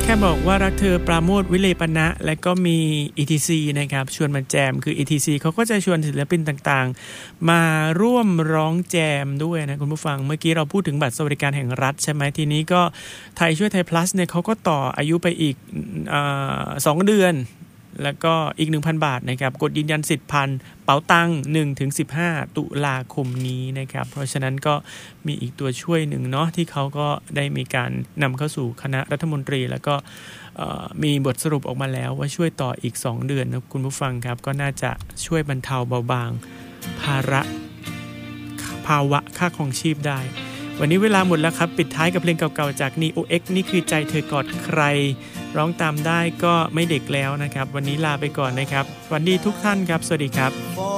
ค่บอกว่ารักเธอปราโมทวิเลปนะและก็มี ETC นะครับชวนมาแจมคือ ETC เขาก็จะชวนศิลปินต่างๆมาร่วมร้องแจมด้วยนะคุณผู้ฟังเมื่อกี้เราพูดถึงบัตรสวัสดิการแห่งรัฐใช่ไหมทีนี้ก็ไทยช่วยไทย plus เนี่ยเขาก็ต่ออายุไปอีก2 เดือนแล้วก็อีก 1,000 บาทนะครับกดยืนยันสิทธิ์พันเป๋าตัง 1-15 ตุลาคมนี้นะครับเพราะฉะนั้นก็มีอีกตัวช่วยหนึ่งเนาะที่เขาก็ได้มีการนำเข้าสู่คณะรัฐมนตรีแล้วก็มีบทสรุปออกมาแล้วว่าช่วยต่ออีก2 เดือนนะคุณผู้ฟังครับก็น่าจะช่วยบรรเทาเบาบางภาวะค่าครองชีพได้วันนี้เวลาหมดแล้วครับปิดท้ายกับเพลงเก่าๆจาก Neo X นี่คือใจเธอกอดใครร้องตามได้ก็ไม่เด็กแล้วนะครับวันนี้ลาไปก่อนนะครับสวัสดีทุกท่านครับสวัสดีครับ